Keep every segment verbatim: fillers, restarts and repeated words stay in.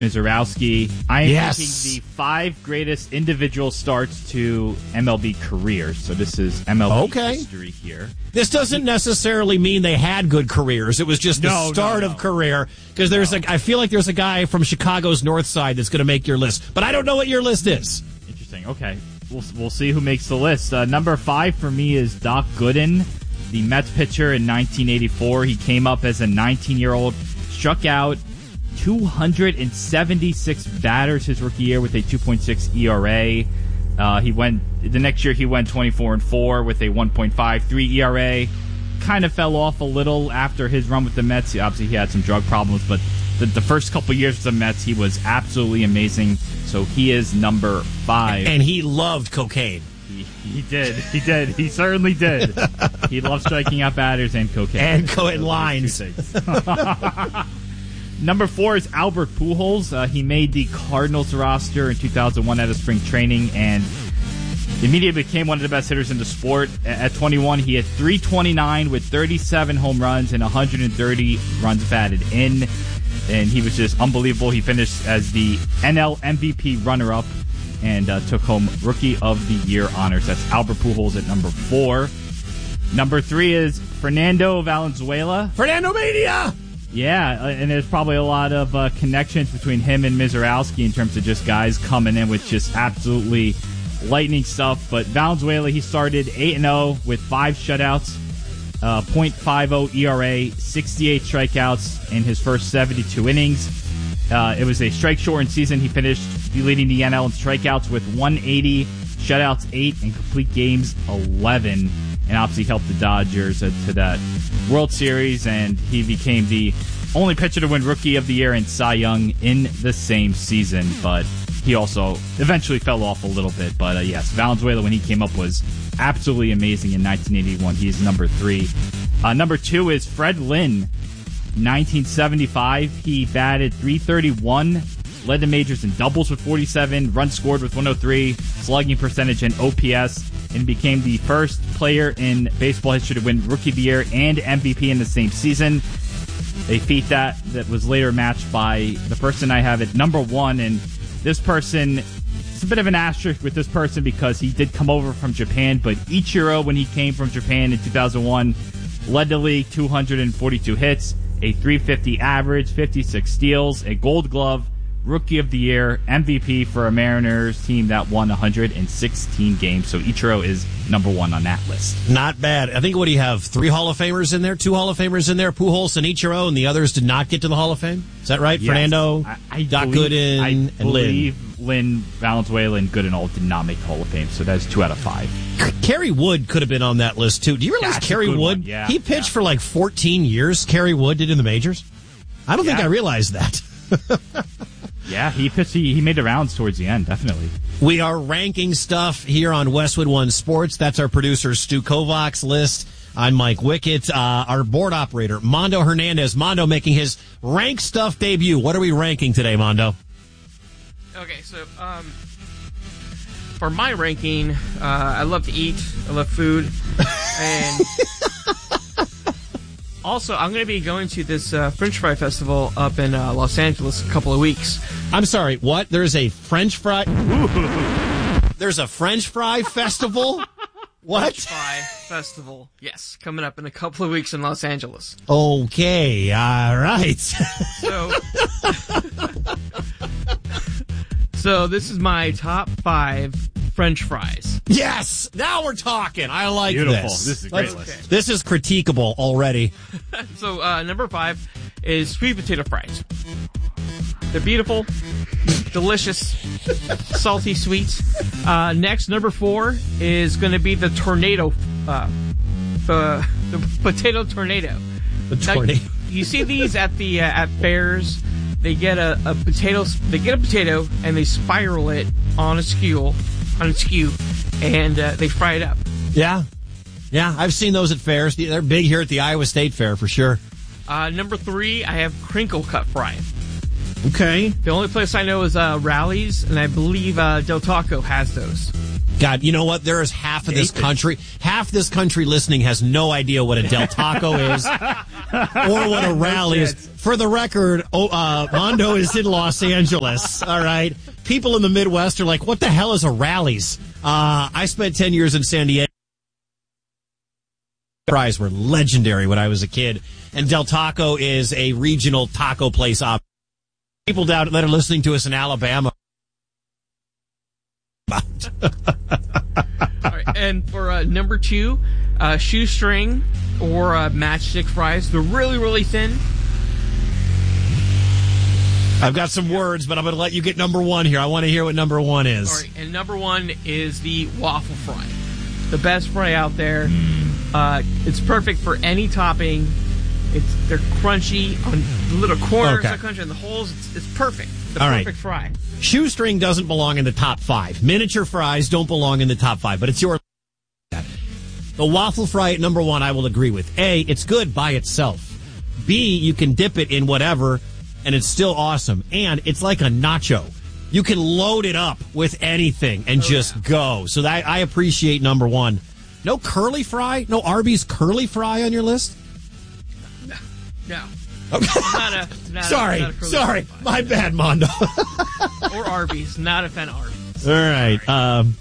Mizorowski. I am yes. ranking the five greatest individual starts to M L B careers. So this is M L B okay. history here. This doesn't necessarily mean they had good careers. It was just the no, start no, no. of career. Because there's no. a, I feel like there's a guy from Chicago's North Side that's going to make your list. But I don't know what your list is. Interesting. Okay. We'll, we'll see who makes the list. Uh, number five for me is Doc Gooden, the Mets pitcher in nineteen eighty-four. He came up as a nineteen-year-old, struck out two hundred seventy-six batters his rookie year with a two point six E R A. Uh, he went the next year he went twenty-four and four with a one point five three E R A. Kind of fell off a little after his run with the Mets. Obviously, he had some drug problems, but the, the first couple years with the Mets, he was absolutely amazing. So he is number five. And he loved cocaine. He, he did. He did. He certainly did. He loved striking out batters and cocaine. And cocaine lines. Number four is Albert Pujols. Uh, he made the Cardinals roster in two thousand one out of spring training and immediately became one of the best hitters in the sport. At twenty-one, he had three twenty-nine with thirty-seven home runs and one hundred thirty runs batted in. And he was just unbelievable. He finished as the N L M V P runner-up and uh, took home Rookie of the Year honors. That's Albert Pujols at number four. Number three is Fernando Valenzuela. Fernando Mania! Yeah, and there's probably a lot of uh, connections between him and Mizorowski in terms of just guys coming in with just absolutely lightning stuff. But Valenzuela, he started eight and oh with five shutouts, uh, point five oh E R A, sixty-eight strikeouts in his first seventy-two innings. Uh, it was a strike-shortened season. He finished leading the N L in strikeouts with one eighty, shutouts eight, and complete games eleven. And obviously helped the Dodgers to that World Series, and he became the only pitcher to win Rookie of the Year and Cy Young in the same season. But he also eventually fell off a little bit. But uh, yes, Valenzuela, when he came up, was absolutely amazing in nineteen eighty-one. He is number three. Uh, number two is Fred Lynn, nineteen seventy-five. He batted three thirty-one, led the majors in doubles with forty-seven, runs scored with one oh three, slugging percentage and O P S, and became the first player in baseball history to win Rookie of the Year and M V P in the same season. A feat that, that was later matched by the person I have at number one. And this person, it's a bit of an asterisk with this person because he did come over from Japan, but Ichiro, when he came from Japan in two thousand one, led the league, two hundred forty-two hits, a three fifty average, fifty-six steals, a Gold Glove, Rookie of the Year, M V P for a Mariners team that won one hundred sixteen games. So Ichiro is number one on that list. Not bad. I think, what do you have, three Hall of Famers in there? Two Hall of Famers in there? Pujols and Ichiro, and the others did not get to the Hall of Fame? Is that right? Yes. Fernando, I, I Doc believe, Gooden, I and believe Lynn. Lynn, Valenzuela, and Gooden all did not make the Hall of Fame, so that's two out of five. Kerry Wood could have been on that list, too. Do you realize That's Kerry Wood, yeah, he pitched yeah. for like fourteen years, Kerry Wood did in the majors? I don't yeah. think I realized that. Yeah, he pitched. He, he made the rounds towards the end, definitely. We are ranking stuff here on Westwood One Sports. That's our producer, Stu Kovac's list. I'm Mike Wickett. Uh, our board operator, Mondo Hernandez. Mondo making his rank stuff debut. What are we ranking today, Mondo? Okay, so um, for my ranking, uh, I love to eat. I love food. And also, I'm going to be going to this uh, French Fry Festival up in uh, Los Angeles in a couple of weeks. I'm sorry, what? There's a French fry... There's a French Fry Festival? What? French Fry Festival. Yes, coming up in a couple of weeks in Los Angeles. Okay, all right. So, so this is my top five French fries. Yes! Now we're talking. I like Beautiful. this. This is a great Let's, list. This is critiquable already. So uh, number five is sweet potato fries. They're beautiful, delicious, salty, sweet. Uh, next, number four is going to be the tornado, uh, the the potato tornado. The tornado. Now, you see these at the uh, at fairs. They get a, a potato. They get a potato and they spiral it on a skew, on a skew, and uh, they fry it up. Yeah, yeah. I've seen those at fairs. They're big here at the Iowa State Fair for sure. Uh, number three, I have crinkle cut fry. Okay. The only place I know is uh, Rallies, and I believe uh, Del Taco has those. God, you know what? There is half of this country, half this country listening has no idea what a Del Taco is or what a rally is. For the record, oh, uh, Mondo is in Los Angeles, all right? People in the Midwest are like, what the hell is a Rallies? Uh, I spent ten years in San Diego. Fries were legendary when I was a kid. And Del Taco is a regional taco place. Op- People down that are listening to us in Alabama. All right, and for uh, number two, uh, shoestring or uh, matchstick fries. They're really, really thin. I've got some words, but I'm going to let you get number one here. I want to hear what number one is. All right, and number one is the waffle fry. The best fry out there. Uh, it's perfect for any topping. It's They're crunchy on the little corners, Okay. they're crunchy on the holes. It's, it's perfect. The All right. perfect fry. Shoestring doesn't belong in the top five. Miniature fries don't belong in the top five, but it's your... The waffle fry at number one, I will agree with. A, it's good by itself. B, you can dip it in whatever, and it's still awesome. And it's like a nacho. You can load it up with anything and oh, just yeah. go. So that, I appreciate number one. No curly fry? No Arby's curly fry on your list? No. No. Okay. Not a, not sorry, a, not a sorry. fry. My bad, Mondo. Or Arby's. Not a fan of Arby's. All right. Um,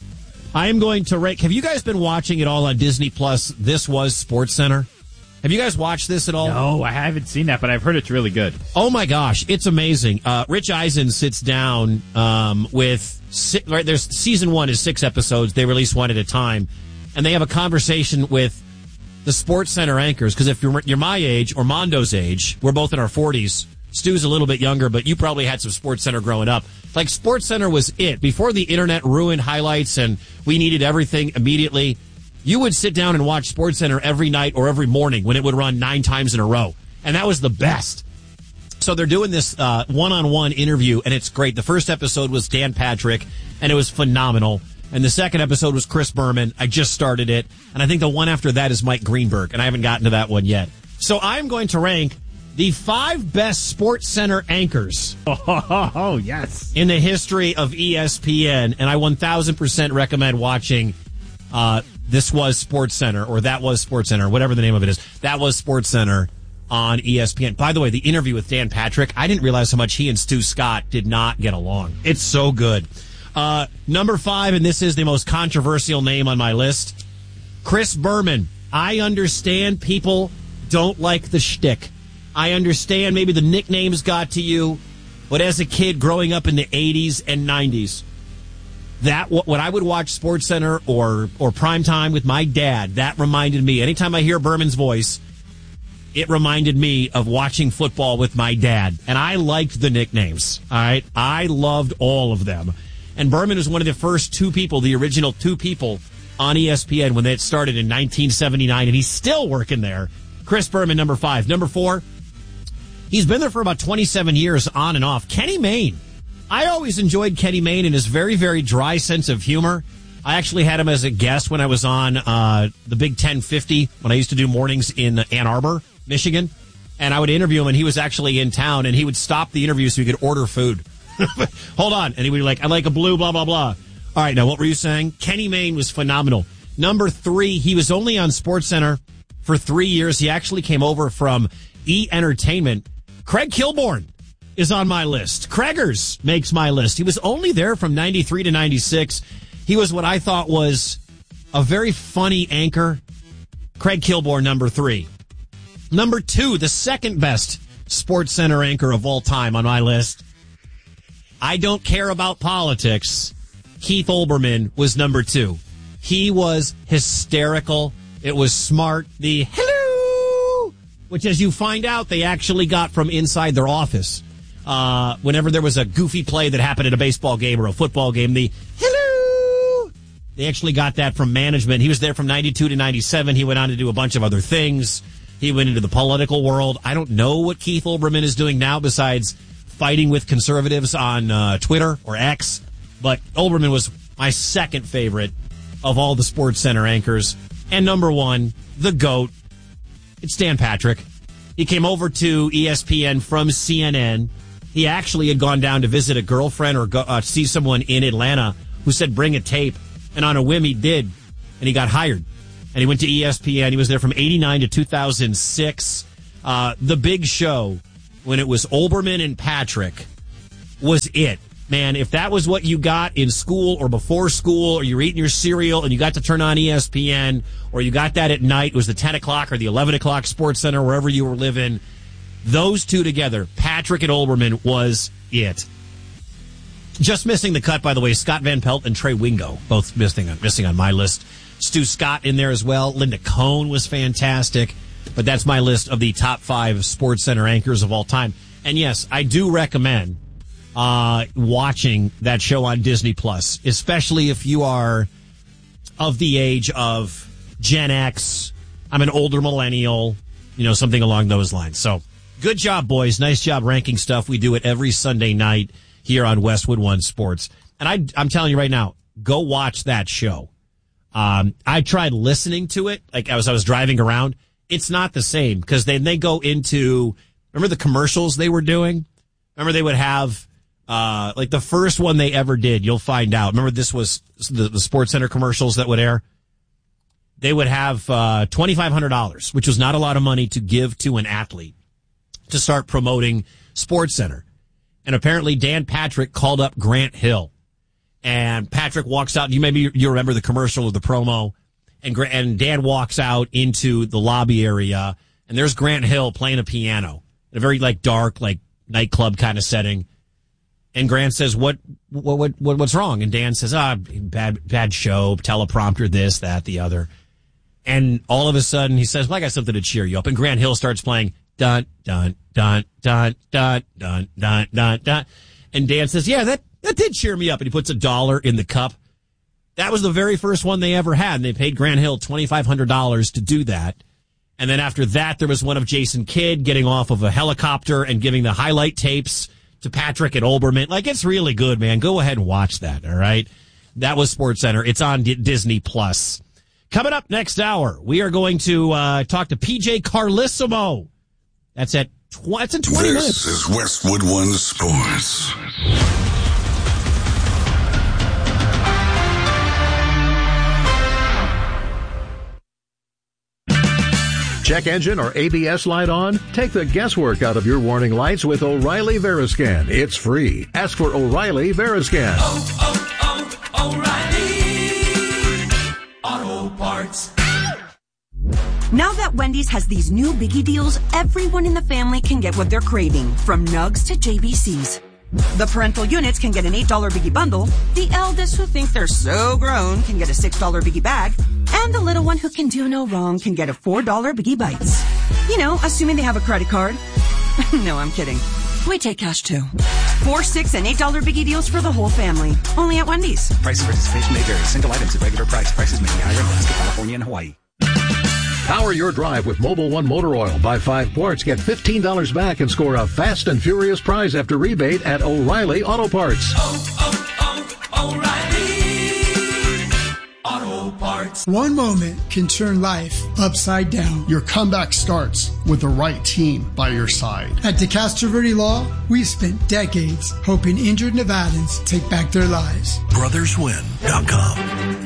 I am going to rank. Have you guys been watching it all on Disney Plus? This Was Sports Center. Have you guys watched this at all? No, I haven't seen that, but I've heard it's really good. Oh my gosh, it's amazing. Uh, Rich Eisen sits down um, with six, right. There's season one is six episodes. They release one at a time, and they have a conversation with the Sports Center anchors. Because if you're you're my age or Mondo's age, we're both in our forties. Stu's a little bit younger, but you probably had some Sports Center growing up. Like, Sports Center was it. Before the internet ruined highlights and we needed everything immediately, you would sit down and watch Sports Center every night or every morning when it would run nine times in a row. And that was the best. So they're doing this uh, one-on-one interview, and it's great. The first episode was Dan Patrick, and it was phenomenal. And the second episode was Chris Berman. I just started it. And I think the one after that is Mike Greenberg, and I haven't gotten to that one yet. So I'm going to rank the five best Sports Center anchors Oh, oh, yes. in the history of E S P N, and I one thousand percent recommend watching uh, This Was Sports Center, or That Was Sports Center, whatever the name of it is. That Was Sports Center on E S P N. By the way, the interview with Dan Patrick, I didn't realize how much he and Stu Scott did not get along. It's so good. Uh, number five, and this is the most controversial name on my list, Chris Berman. I understand people don't like the shtick. I understand maybe the nicknames got to you, but as a kid growing up in the eighties and nineties, that when I would watch Sports Center or or Primetime with my dad, that reminded me. Anytime I hear Berman's voice, it reminded me of watching football with my dad, and I liked the nicknames. All right, I loved all of them, and Berman was one of the first two people, the original two people on E S P N when it started in nineteen seventy-nine, and he's still working there. Chris Berman, number five. Number four. He's been there for about twenty-seven years on and off. Kenny Mayne. I always enjoyed Kenny Mayne and his very, very dry sense of humor. I actually had him as a guest when I was on uh, the Big ten fifty, when I used to do mornings in Ann Arbor, Michigan. And I would interview him, and he was actually in town, and he would stop the interview so he could order food. Hold on. And he would be like, I like a blue, blah, blah, blah. All right, now what were you saying? Kenny Mayne was phenomenal. Number three, he was only on Sports Center for three years. He actually came over from E! Entertainment. Craig Kilborn is on my list. Craigers makes my list. He was only there from ninety-three to ninety-six. He was what I thought was a very funny anchor. Craig Kilborn, number three. Number two, the second best Sports Center anchor of all time on my list. I don't care about politics. Keith Olbermann was number two. He was hysterical. It was smart. The hello, which as you find out, they actually got from inside their office. Uh, whenever there was a goofy play that happened at a baseball game or a football game, the hello, they actually got that from management. He was there from ninety-two to ninety-seven. He went on to do a bunch of other things. He went into the political world. I don't know what Keith Olbermann is doing now besides fighting with conservatives on uh, Twitter or X. But Olbermann was my second favorite of all the Sports Center anchors. And number one, the GOAT, it's Dan Patrick. He came over to E S P N from C N N he actually had gone down to visit a girlfriend or go, uh, see someone in Atlanta who said, bring a tape. And on a whim, he did. And he got hired. And he went to E S P N. He was there from eighty-nine to two thousand six. Uh, the Big Show, when it was Olbermann and Patrick, was it. Man, if that was what you got in school or before school, or you were eating your cereal and you got to turn on E S P N, or you got that at night, it was the ten o'clock or the eleven o'clock Sports Center, wherever you were living, those two together, Patrick and Olbermann, was it. Just missing the cut, by the way, Scott Van Pelt and Trey Wingo, both missing, missing on my list. Stu Scott in there as well. Linda Cohn was fantastic. But that's my list of the top five Sports Center anchors of all time. And yes, I do recommend uh, watching that show on Disney Plus, especially if you are of the age of Gen X. I'm an older millennial, you know, something along those lines. So good job, boys. Nice job ranking stuff. We do it every Sunday night here on Westwood One Sports. And I, I'm telling you right now, go watch that show. Um, I tried listening to it, like as I was driving around. It's not the same because then they go into, remember the commercials they were doing? Remember they would have, uh, like the first one they ever did, you'll find out. Remember this was the, the Sports Center commercials that would air? They would have, uh, twenty-five hundred dollars, which was not a lot of money to give to an athlete to start promoting Sports Center. And apparently Dan Patrick called up Grant Hill. And Patrick walks out. You maybe you remember the commercial or the promo. And and Dan walks out into the lobby area, and there's Grant Hill playing a piano in a very like dark, like nightclub kind of setting. And Grant says, "What, what, what, what what's wrong?" And Dan says, "Ah, bad, bad show, teleprompter, this, that, the other." And all of a sudden, he says, "Well, I got something to cheer you up." And Grant Hill starts playing dun dun dun dun dun dun dun dun dun. And Dan says, "Yeah, that." That did cheer me up. And he puts a dollar in the cup. That was the very first one they ever had. And they paid Grant Hill twenty-five hundred dollars to do that. And then after that, there was one of Jason Kidd getting off of a helicopter and giving the highlight tapes to Patrick and Olbermann. Like, it's really good, man. Go ahead and watch that, all right? That was Sports Center. It's on D- Disney Plus. Coming up next hour, we are going to uh, talk to P J Carlesimo. That's at tw- that's in twenty this minutes. This is Westwood One Sports. Check engine or A B S light on? Take the guesswork out of your warning lights with O'Reilly Veriscan. It's free. Ask for O'Reilly Veriscan. Oh, oh, oh, O'Reilly Auto Parts. Now that Wendy's has these new biggie deals, everyone in the family can get what they're craving, from nugs to J B Cs. The parental units can get an eight dollar biggie bundle, the eldest who think they're so grown can get a six dollar biggie bag, and the little one who can do no wrong can get a four dollar biggie bites. You know, assuming they have a credit card. No, I'm kidding. We take cash too. Four, six, and eight dollar biggie deals for the whole family. Only at Wendy's. Price of participation may vary. Single items at regular price. Prices may be higher in Alaska, California, and Hawaii. Power your drive with Mobil One Motor Oil. Buy five quarts, get fifteen dollars back, and score a fast and furious prize after rebate at O'Reilly Auto Parts. Oh, oh, oh, O'Reilly Auto Parts. One moment can turn life upside down. Your comeback starts with the right team by your side. At DeCastro Verde Law, we've spent decades helping injured Nevadans take back their lives. brothers win dot com.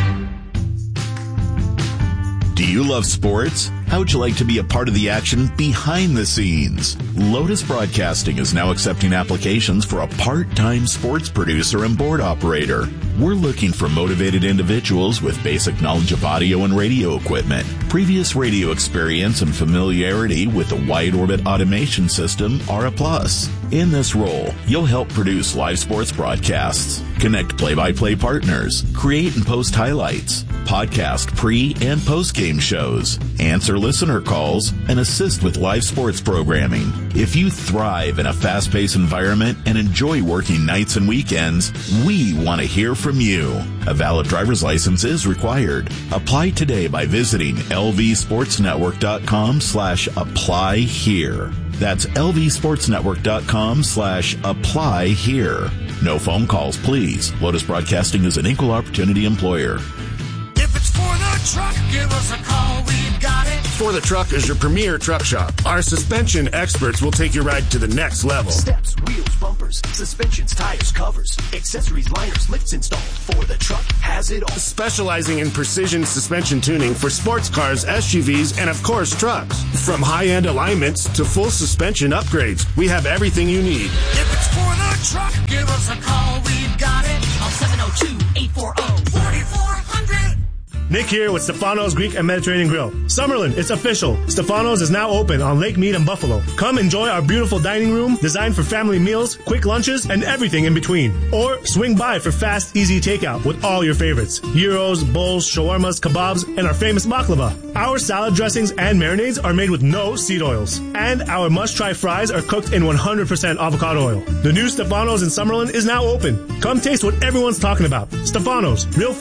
Do you love sports? How would you like to be a part of the action behind the scenes? Lotus Broadcasting is now accepting applications for a part-time sports producer and board operator. We're looking for motivated individuals with basic knowledge of audio and radio equipment, previous radio experience, and familiarity with the wide orbit automation system are a plus. In this role, you'll help produce live sports broadcasts, connect play-by-play partners, create and post highlights, podcast pre- and post-game shows, answer listener calls, and assist with live sports programming. If you thrive in a fast-paced environment and enjoy working nights and weekends, we want to hear from you. A valid driver's license is required. Apply today by visiting lvsportsnetwork.com slash apply here. That's lvsportsnetwork.com slash apply here. No phone calls, please. Lotus Broadcasting is an equal opportunity employer. If it's for the truck, give us a call. We've got it. For the Truck is your premier truck shop. Our suspension experts will take your ride to the next level. Steps, wheels, bumpers, suspensions, tires, covers, accessories, liners, lifts installed. For the Truck has it all. Specializing in precision suspension tuning for sports cars, S U Vs, and of course trucks. From high-end alignments to full suspension upgrades, we have everything you need. If it's for the truck, give us a call. We've got it on seven oh two, eight four oh, four four hundred. Nick here with Stefano's Greek and Mediterranean Grill. Summerlin, it's official. Stefano's is now open on Lake Mead and Buffalo. Come enjoy our beautiful dining room designed for family meals, quick lunches, and everything in between. Or swing by for fast, easy takeout with all your favorites. Gyros, bowls, shawarmas, kebabs, and our famous baklava. Our salad dressings and marinades are made with no seed oils. And our must-try fries are cooked in one hundred percent avocado oil. The new Stefano's in Summerlin is now open. Come taste what everyone's talking about. Stefano's, real